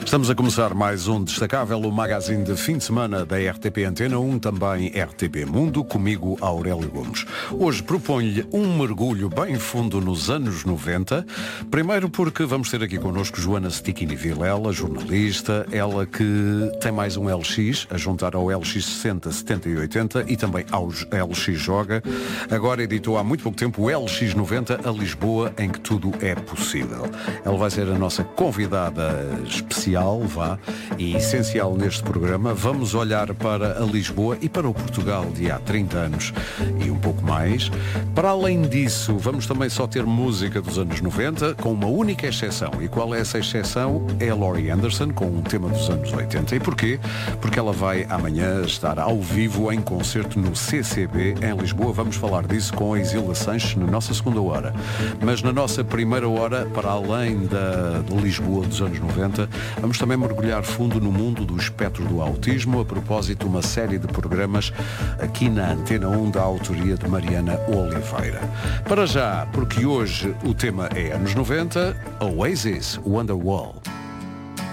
Estamos a começar mais um destacável, o magazine de fim de semana da RTP Antena 1, também RTP Mundo, comigo Aurélio Gomes. Hoje proponho-lhe um mergulho bem fundo nos anos 90, primeiro porque vamos ter aqui connosco Joana Stikini Vilela, jornalista, ela que tem mais um LX, a juntar ao LX 60, 70 e 80 e também ao LX Joga. Agora editou há muito pouco tempo o LX 90 a Lisboa, em que tudo é possível. Ela vai ser a nossa convidada especial, e essencial neste programa. Vamos olhar para a Lisboa e para o Portugal de há 30 anos e um pouco mais. Para além disso, vamos também só ter música dos anos 90, com uma única exceção. E qual é essa exceção? É a Laurie Anderson, com um tema dos anos 80. E porquê? Porque ela vai amanhã estar ao vivo em concerto no CCB, em Lisboa. Vamos falar disso com a Isilda Sanches na nossa segunda hora. Mas na nossa primeira hora, para além de Lisboa dos anos 90, vamos também mergulhar fundo no mundo do espectro do autismo, a propósito de uma série de programas aqui na Antena 1 da autoria de Mariana Oliveira. Para já, porque hoje o tema é anos 90, Oasis, Wonderwall.